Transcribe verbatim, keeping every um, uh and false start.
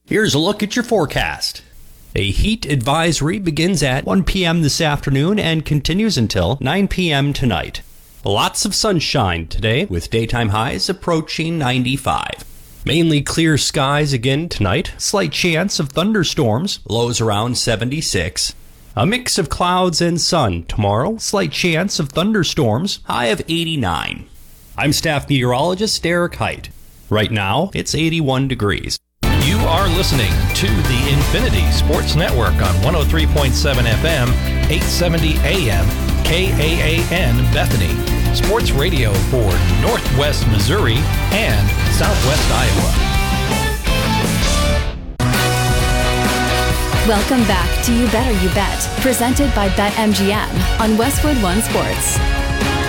Here's a look at your forecast. A heat advisory begins at one p.m. this afternoon and continues until nine p.m. tonight. Lots of sunshine today with daytime highs approaching ninety-five. Mainly clear skies again tonight. Slight chance of thunderstorms, lows around seventy-six. A mix of clouds and sun tomorrow. Slight chance of thunderstorms, high of eighty-nine. I'm staff meteorologist Derek Height. Right now, it's eighty-one degrees. You are listening to the Infinity Sports Network on one oh three point seven F M, eight seventy A M, K A A N Bethany. Sports radio for Northwest Missouri and Southwest Iowa. Welcome back to You Better You Bet, presented by BetMGM on Westwood One Sports.